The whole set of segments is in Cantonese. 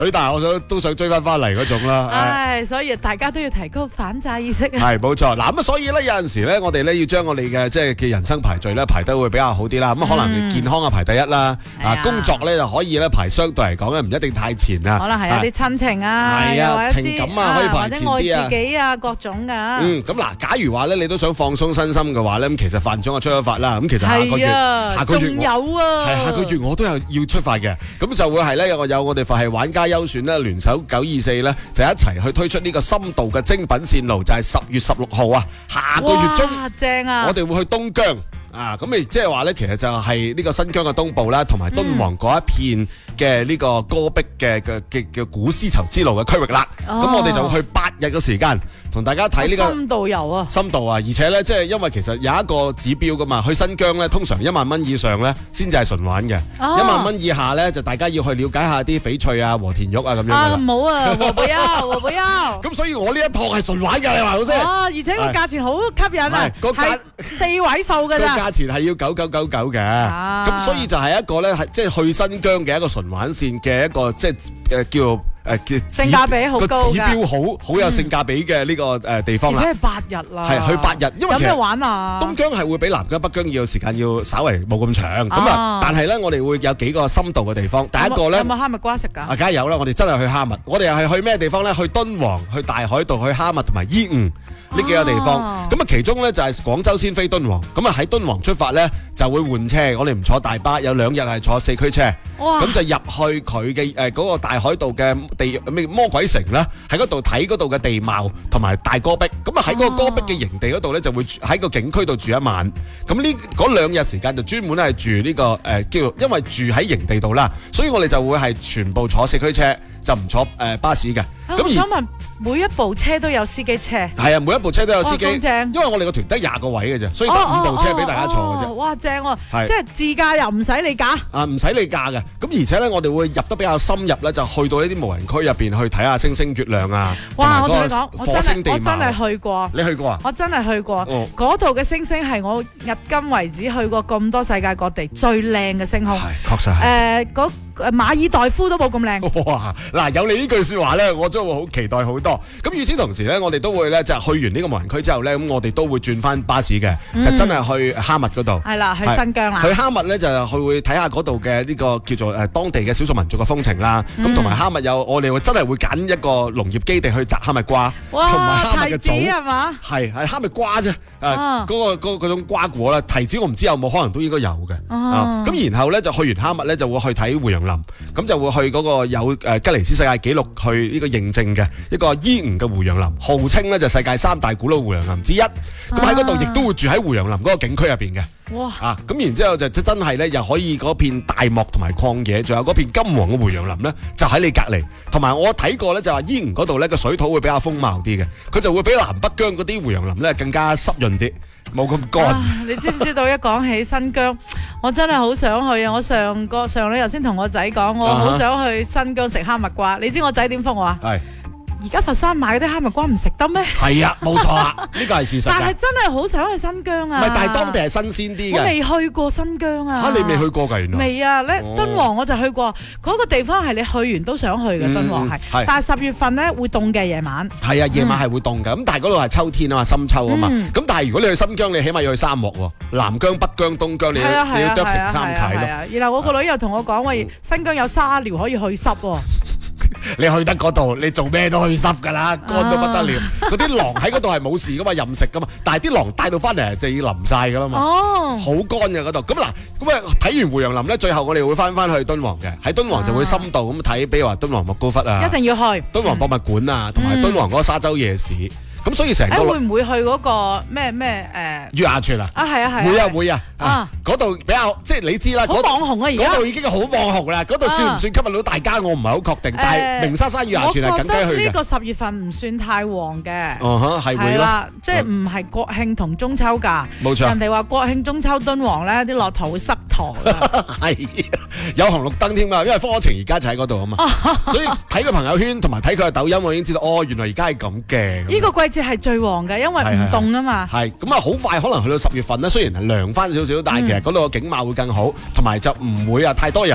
但係我都想追翻嚟嗰種啦。 唉，所以大家都要提高反詐意識啊。 係冇錯，嗱咁所以咧有陣時咧，我哋咧要將我哋嘅即係嘅人生排序咧排得會比較好啲啦。咁可能健康啊排第一啦，工作咧就可以咧排相對嚟講咧唔一定太前啊。 可能係有啲親情啊， 係啊，情感啊可以排前啲啊， 或者愛自己啊各種噶。 咁嗱，假如話咧你都想放鬆身心嘅話咧，咁其實飯長就出咗發啦。咁其實下個月仲有啊， 係下個月我都有要出發嘅。咁就會係咧有我哋佛系玩家優選咧聯手924咧就一齊去推出呢個深度嘅精品線路，就係10月16號啊，下個月中正啊， 我哋會去東疆。咁咪即係話咧，其實就係呢個新疆嘅東部啦，同埋敦煌嗰一片嘅呢個戈壁嘅古絲綢之路嘅區域啦。咁我哋就會去8日嘅時間，同大家睇呢個深度遊啊！ 深度啊！而且咧，即係因為其實有一個指標噶嘛，去新疆咧，通常1萬蚊以上咧，先至係純玩嘅。1萬蚊以下咧，就大家要去了解下啲翡翠啊、和田玉啊咁樣噶啦。 唔好啊，我不要。 咁所以我呢一趟係純玩㗎，你話好先？ 而且個價錢好吸引啊，係4位數㗎咋。 價錢係要9999嘅。咁所以就係一個咧，係即係去新疆嘅一個純玩線嘅一個即係叫性價比好高㗎， 指標好有性價比嘅呢個地方啦。 而且係8日啦， 係去8日，因為有咩玩啊？ 東疆係會比南疆、北疆要時間要稍為冇咁長咁啊。但係咧，我哋會有幾個深度嘅地方。第一個咧， 有冇哈密瓜食㗎？ 梗係有啦！我哋真係去哈密，我哋又係去咩地方咧？去敦煌、去大海道、去哈密同埋伊吾呢幾個地方。咁啊，其中咧就係廣州先飛敦煌。咁啊喺敦煌出發咧就會換車，我哋唔坐大巴，有2日係坐4驅車。咁就入去佢嘅嗰個大海道嘅魔鬼城啦，喺嗰度睇嗰度嘅地貌同埋大戈壁。咁啊喺嗰個戈壁嘅營地嗰度咧，就會喺個景區度住1晚。咁呢嗰2日時間就專門係住呢個因為住喺營地度啦，所以我哋就會係全部坐4驅車，就唔坐巴士嘅。 我想問，每一部車都有司機車？ 係啊，每一部車都有司機。 正， 因為我哋個團得20個位嘅啫，所以得5部車俾大家坐嘅啫。 哇，正喎！即係自駕又唔使你駕。 唔使你駕嘅。咁而且咧，我哋會入得比較深入咧，就去到呢啲無人區入邊去睇下星星月亮啊。 哇！我同你講，我真係去過。 你去過啊？ 我真係去過。嗰度嘅星星係我迄今為止去過咁多世界各地最靚嘅星空。 係，確實係。 馬爾代夫都冇咁靚。 哇！嗱，有你呢句説話咧，我將會好期待好多。咁與此同時咧，我哋都會咧就去完呢個無人區之後咧，咁我哋都會轉翻巴士嘅，就真係去哈密嗰度。 係啦，去新疆啦。 去哈密咧就佢會睇下嗰度嘅呢個叫做當地嘅少數民族嘅風情啦。咁同埋哈密我哋真係會揀一個農業基地去摘哈密瓜，同埋哈密嘅棗係嘛？ 係哈密瓜啫。嗰種瓜果啦，提子我唔知有冇，可能都應該有嘅。咁然後咧就去完哈密咧就會去睇胡楊林，咁就會去嗰個有吉尼斯世界紀錄去呢個認證嘅一個伊吾嘅胡楊林，號稱咧就世界3大古老胡楊林之一。咁喺嗰度亦都會住喺胡楊林嗰個景區入邊嘅。哇！咁然之後就真係咧又可以嗰片大漠同埋曠野，仲有嗰片金黃嘅胡楊林咧，就喺你隔離。同埋我睇過咧就話伊吾嗰度咧個水土會比較豐茂啲嘅，佢就會比南北疆嗰啲胡楊林咧更加濕潤啲，冇咁乾。 你知唔知道一講起新疆，我真係好想去啊！我上兩日先同我仔講，我好想去新疆食哈密瓜。你知我仔點覆我啊？係。而家佛山買嗰啲哈密瓜唔食得咩？ 係啊，冇錯啊，呢個係事實。 但係真係好想去新疆啊！ 唔係，但係當地係新鮮啲嘅。 我未去過新疆啊！ 你未去過㗎原來？ 未啊！敦煌我就去過，嗰個地方係你去完都想去嘅。敦煌係，但係10月份咧會凍嘅夜晚。係啊， 夜晚係會凍嘅。咁但係嗰度係秋天啊嘛，深秋啊嘛。咁但係如果你去新疆，你起碼要去沙漠喎，南疆、北疆、東疆，你要剁成3契咯。 然後我個女又同我講話，新疆有沙寮可以去濕喎。 你去得嗰度，你做咩都去濕噶啦，乾到不得了。嗰啲狼喺嗰度係冇事噶嘛，任食噶嘛。但係啲狼帶到翻嚟就要淋晒噶啦嘛。好乾嘅嗰度。咁嗱，咁啊睇完胡楊林咧，最後我哋會翻去敦煌嘅。喺敦煌就會深度咁睇，比如話敦煌莫高窟啊， 一定要去敦煌博物館啊，同埋敦煌嗰個沙洲夜市。咁所以成個會唔會去嗰個咩月牙泉啊？ 係啊， 會啊！嗰度比較即係你知啦， 好網紅啊而家。 嗰度已經好網紅啦，嗰度算唔算吸引到大家？我唔係好確定。但係明沙山月牙泉係緊雞去嘅。我覺得呢個 10月份唔算太旺嘅。 係會啦， 即係唔係國慶同中秋㗎。 冇錯。 人哋話國慶中秋敦煌咧，啲駱駝會塞堂。 係有紅綠燈添㗎，因為科程而家就喺嗰度啊嘛。所以睇佢朋友圈同埋睇佢嘅抖音，我已經知道原來而家係咁嘅。 呢個季節係最旺嘅，因為唔凍啊嘛。 係咁啊，好快可能去到10月份咧，雖然係涼翻少少，但係其實嗰度嘅景貌會更好，同埋就唔會太多人。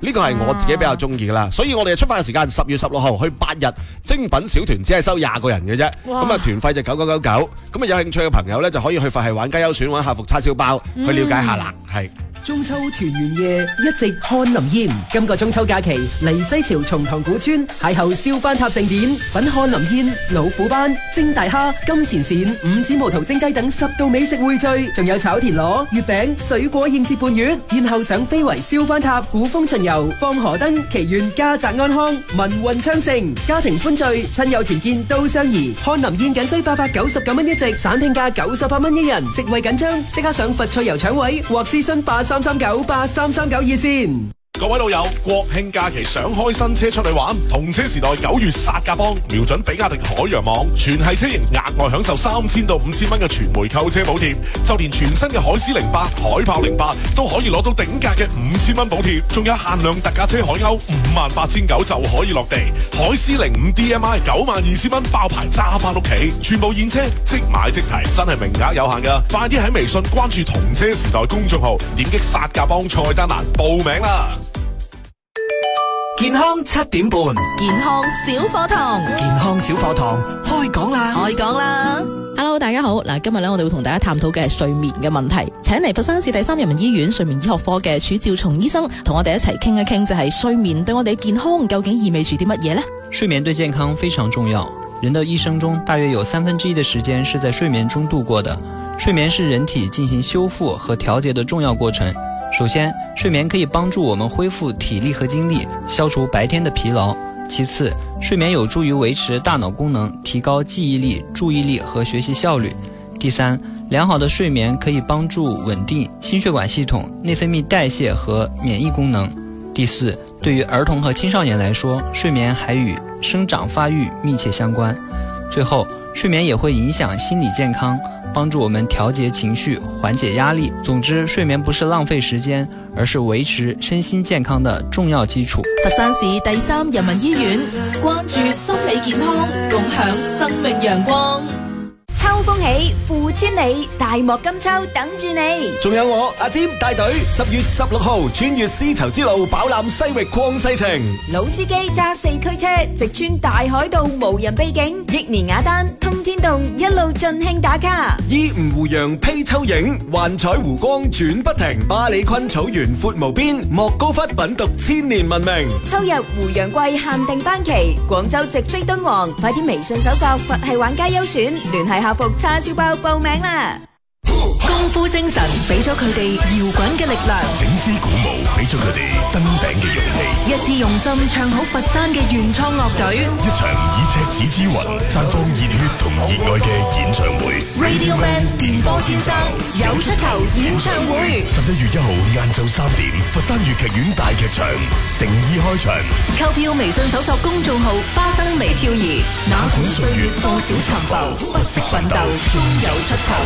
呢個係我自己比較中意噶啦。所以我哋出發嘅時間10月16號去8日，精品小團只係收20個人嘅啫。咁啊團費就9999。咁啊有興趣嘅朋友咧就可以去佛系玩雞優選，玩客服叉燒包去了解下啦。係。 中秋團圓夜一直看林煙，今個中秋假期嚟西樵松塘古村邂逅燒番塔盛典，品看林煙、老虎斑、蒸大蝦、金錢鱔、五指毛桃蒸雞等10道美食匯聚，仲有炒田螺、月餅、水果應節伴月，然後上飛圍燒番塔、古風巡遊、放河燈，祈願家宅安康、民運昌盛，家庭歡聚、親友團見都相宜。看林煙僅需899蚊一席，散拼價98蚊一人，席位緊張，即刻上佛趣遊搶位或諮詢83398339熱線。 各位老友，國慶假期想開新車出去玩，同車時代9月殺價幫，瞄準比亞迪海洋網，全系車型額外享受3000到5000蚊嘅全回購車補貼，就連全新嘅海獅08、海豹08都可以攞到頂價嘅5000蚊補貼，仲有限量特價車海鷗58900就可以落地，海獅05 DMI 92000蚊爆牌揸翻屋企，全部現車即買即提，真係名額有限噶，快啲喺微信關注同車時代公眾號，點擊殺價幫菜單欄報名啦！ 健康7點半， 健康小課堂， 健康小課堂開講啦！ 開講啦 ！Hello， 大家好，嗱，今日咧我哋會同大家探討嘅係睡眠嘅問題，請嚟佛山市第3人民醫院睡眠醫學科嘅褚兆松醫生同我哋一齊傾一傾，就係睡眠對我哋嘅健康究竟意味住啲乜嘢呢？ 睡眠對健康非常重要，人的一生中大約有1/3的時間是在睡眠中度過的。睡眠是人體進行修復和調節的重要過程。首先，睡眠可以幫助我們恢復體力和精力，消除白天的疲勞。其次，睡眠有助於維持大腦功能，提高記憶力、注意力和學習效率。第三，良好的睡眠可以幫助穩定心血管系統、內分泌代謝和免疫功能。第四，對於兒童和青少年來說，睡眠還與生長發育密切相關。最後，睡眠也會影響心理健康，幫助我們調節情緒，緩解壓力。總之，睡眠不是浪費時間，而是維持身心健康的重要基礎。 佛山市第3人民醫院關注心理健康，共享生命陽光。 秋風起，富千里，大漠金秋等住你。 仲有我阿占帶隊10月16號穿越絲綢之路，飽覽西域曠世情。 老司機揸4驅車，直穿大海道無人秘境，憶年雅丹通天洞，一路盡興打卡。 依吳湖洋披秋影，幻彩湖光轉不停。巴里坤草原闊無邊，莫高窟品讀千年文明。 秋日湖洋季限定班期，廣州直飛敦煌，快啲微信搜索佛系玩家優選，聯繫客服叉燒包報名啦！ 功夫精神俾咗佢哋搖滾嘅力量， 醒獅鼓舞俾咗佢哋登頂嘅勇氣， 一致用心唱好佛山嘅原創樂隊， 一場以赤子之魂綻放熱血同熱愛嘅演唱會。 Radio Man 電波先生有出頭演唱會 11月1號晏晝3點，佛山粵劇院大劇場誠意開場。 購票微信搜索公眾號花生微漂移，哪管歲月多少沉浮，不息奮鬥終有出頭。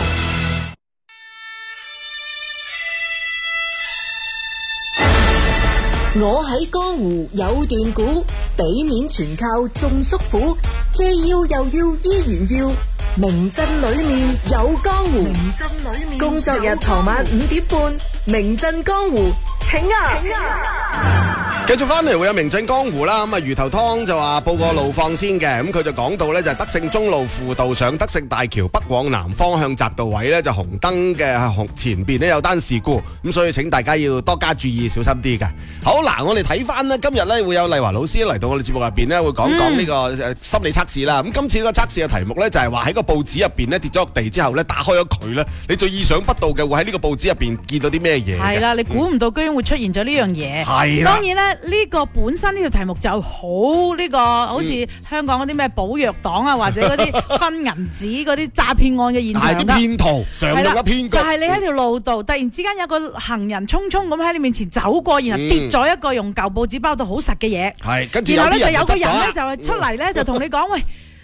我喺江湖有段古，俾面全靠種叔父，既要又要依然要，名鎮裏面有江湖。工作日傍晚5點半，名鎮江湖，請啊！ 繼續翻嚟會有名鎮江湖啦，咁啊魚頭湯就話報個路況先嘅，咁佢就講到咧就係德勝中路輔道上德勝大橋北往南方向匝道位咧就紅燈嘅前邊咧有單事故，咁所以請大家要多加注意，小心啲嘅。好嗱，我哋睇翻呢，今日咧會有麗華老師嚟到我哋節目入邊咧會講呢個心理測試啦。咁今次個測試嘅題目咧就係話喺個報紙入邊咧跌咗落地之後咧打開咗佢咧，你最意想不到嘅會喺呢個報紙入邊見到啲咩嘢？ 係啦，你估唔到居然會出現咗呢樣嘢。係當然咧。呢個本身呢條題目就好似香港嗰啲咩寶藥黨啊，或者嗰啲分銀紙嗰啲詐騙案嘅現場㗎。係啲騙徒常用嘅騙局。就係你喺條路度，突然之間有個行人匆匆咁喺你面前走過，然後跌咗一個用舊報紙包到好實嘅嘢。係，跟住然後咧就有個人咧就出嚟咧就同你講喂。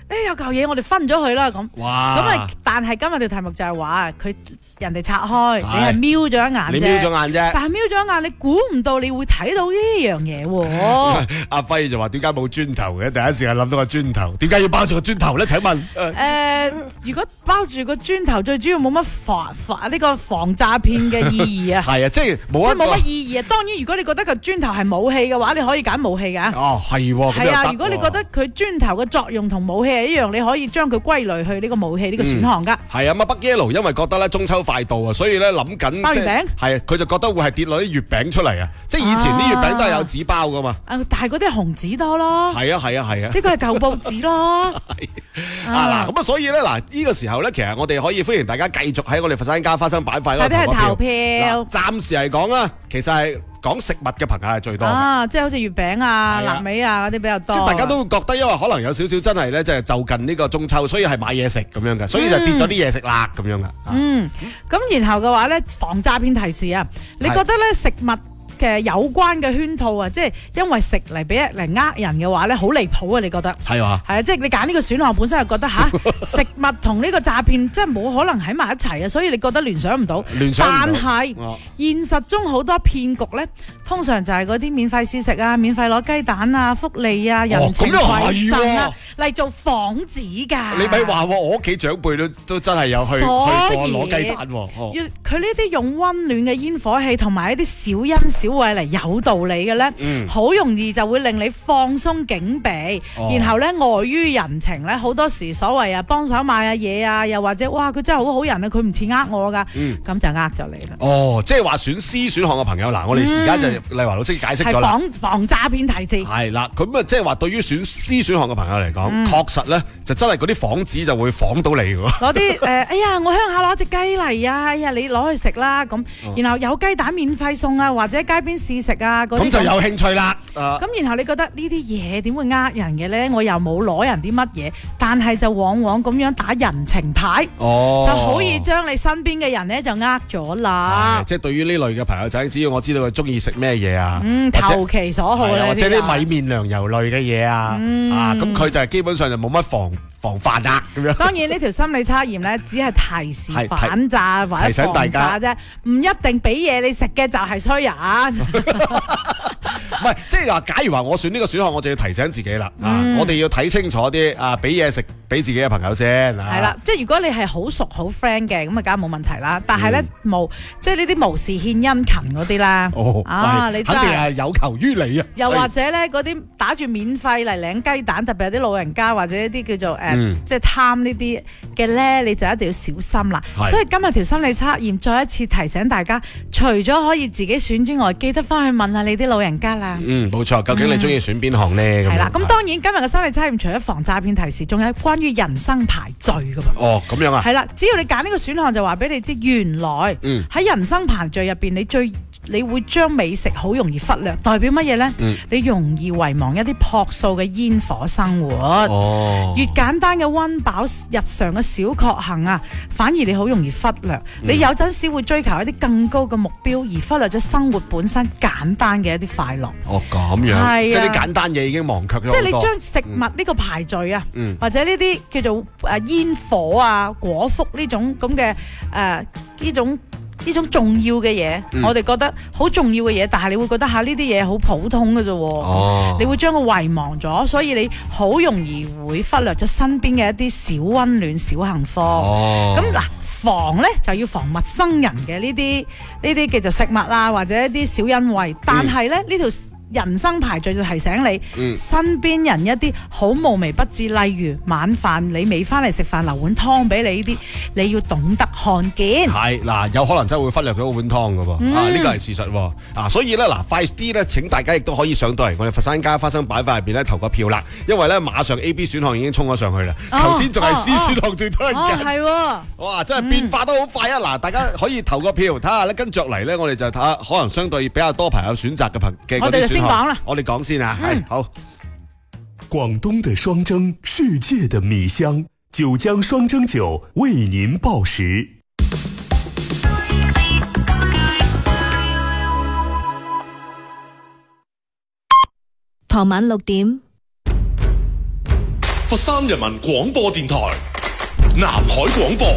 有嚿嘢我哋分咗佢啦咁。 哇！ 咁啊，但係今日條題目就係話佢人哋拆開，你係瞄咗一眼啫。 你瞄咗眼啫。 但係瞄咗一眼，你估唔到你會睇到呢樣嘢喎。 阿輝就話點解冇磚頭嘅？第一時間諗到個磚頭，點解要包住個磚頭咧？請問如果包住個磚頭，最主要冇乜防詐騙嘅意義啊。 係啊，即係冇乜意義啊。當然，如果你覺得個磚頭係武器嘅話，你可以揀武器㗎。 哦，係喎。 係啊，如果你覺得佢磚頭嘅作用同武器係一樣，你可以將佢歸類去呢個武器呢個選項㗎。 係啊，北 Yellow 因為覺得咧中秋快到啊，所以咧諗緊包月餅。 係佢就覺得會係跌落啲月餅出嚟啊！即係以前啲月餅都係有紙包㗎嘛。 但係嗰啲係紅紙多咯。 係啊。 呢個係舊報紙咯。 嗱，咁啊，所以咧嗱，呢個時候咧，其實我哋可以歡迎大家繼續喺我哋佛山家花生板塊嗰度投票。 暫時嚟講啦，其實係講食物嘅朋友係最多即係好似月餅啊、臘味啊嗰啲比較多。 即係大家都會覺得，因為可能有少少真係咧，即係就近呢個中秋，所以係買嘢食咁樣嘅，所以就跌咗啲嘢食啦咁樣噶。 咁然後嘅話咧，防詐騙提示啊，你覺得咧食物嘅有關嘅圈套啊，即係因為食嚟俾嚟呃人嘅話咧，好離譜啊！你覺得係嘛？ 係啊，即係你揀呢個選項本身係覺得食物同呢個詐騙即係冇可能喺埋一齊啊，所以你覺得聯想唔到。但係現實中好多騙局咧，通常就係嗰啲免費試食啊、免費攞雞蛋啊、福利啊、人情饋贈啊嚟做幌子㗎。 你咪話我屋企長輩都真係有去過攞雞蛋喎。 佢呢啲用溫暖嘅煙火氣同埋一啲小恩小惠嚟有道理嘅咧，好容易就會令你放鬆警備，然後咧礙於人情咧，好多時所謂幫手買下嘢啊，又或者哇佢真係好好人啊，佢唔似呃我噶，咁就呃咗你啦。 即係話選 C 選項嘅朋友嗱，我哋而家就麗華老師解釋咗啦， 防詐騙提示係啦，咁啊即係話對於選 C 選項嘅朋友嚟講，確實咧就真係嗰啲幌子就會仿到你㗎。嗰啲哎呀我鄉下攞隻雞嚟啊，哎呀你攞去食啦咁，然後有雞蛋免費送啊，或者街邊試食啊，咁就有興趣啦。 咁然後你覺得呢啲嘢點會呃人嘅咧？我又冇攞人啲乜嘢，但係就往往咁樣打人情牌，就好易將你身邊嘅人咧就呃咗啦。 即係對於呢類嘅朋友仔，只要我知道佢中意食咩嘢啊， 投其所好咧， 或者啲米麵糧油類嘅嘢啊，咁佢就係基本上就冇乜防範啦咁樣。 當然呢條心理測驗咧，只係提示反詐或者防詐啫，唔一定俾嘢你食嘅就係衰人。 唔係，即係話，假如話我選呢個選項，我就要提醒自己啦。我哋要睇清楚啲俾嘢食俾自己嘅朋友先。 係啦，即係如果你係好熟好 friend 嘅，咁啊梗係冇問題啦。但係咧即係呢啲無事獻殷勤嗰啲啦。你肯定係有求於你啊。 又或者咧嗰啲打住免費嚟領雞蛋，特別係啲老人家或者一啲叫做即係貪呢啲嘅咧，你就一定要小心啦。所以今日條心理測驗再一次提醒大家，除咗可以自己選之外，記得翻去問下你啲老人家啦。 冇錯。究竟你中意選邊項呢？ 係啦，咁當然今日嘅心理測驗除咗防詐騙提示，仲有關於人生排序噶噃。 咁樣啊？ 係啦，只要你揀呢個選項，就話俾你知，原來喺人生排序入邊，你會將美食好容易忽略，代表乜嘢呢？你容易遺忘一啲樸素嘅煙火生活。越簡單嘅溫飽日常嘅小確幸啊，反而你好容易忽略。你有陣時會追求一啲更高嘅目標，而忽略咗生活本身簡單嘅一啲快樂。 咁樣，即係啲簡單嘢已經忘卻咗。 即係你將食物呢個排序啊，或者呢啲叫做煙火啊、果腹呢種咁嘅呢種重要嘅嘢，我哋覺得好重要嘅嘢，但係你會覺得呢啲嘢好普通嘅啫。你會將佢遺忘咗，所以你好容易會忽略咗身邊嘅一啲小溫暖、小幸福。咁嗱，防咧就要防陌生人嘅呢啲叫做食物啊，或者一啲小恩惠。但係咧呢條人生排序就提醒你，身邊人一啲好無微不至，例如晚飯你未翻嚟食飯留碗湯俾你呢啲，你要懂得看見。係嗱，有可能真係會忽略咗碗湯噶喎，呢個係事實喎。所以咧嗱，快啲咧，請大家亦都可以上到嚟我哋佛山家花生板塊入邊咧投個票啦，因為咧馬上 A、B 選項已經衝咗上去啦，頭先仲係 C 選項最多人揀。係哇，真係變化得好快啊！嗱，大家可以投個票，睇下咧跟着嚟咧，我哋就睇下可能相對比較多朋友選擇嘅嗰啲選項。我哋講先啊，好。 廣東的雙蒸，世界的米香，九江雙蒸酒為您報時。 傍晚6點， 佛山人民廣播電台，南海廣播。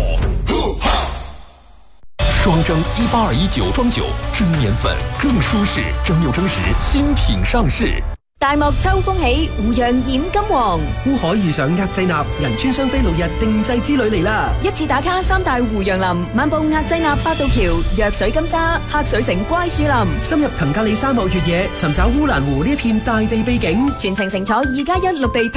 雙蒸1821酒莊酒，蒸年粉更舒適，蒸餾蒸食新品上市。 大漠秋風起，湖洋染金黃。 烏海遇上額濟納，銀川雙飛6日定製之旅嚟啦！ 一次打卡3大湖洋林，漫步額濟納八道橋、藥水金沙、黑水城乖樹林， 深入騰格里沙漠越野，尋找烏蘭湖呢一片大地秘境， 全程乘坐2+1陸地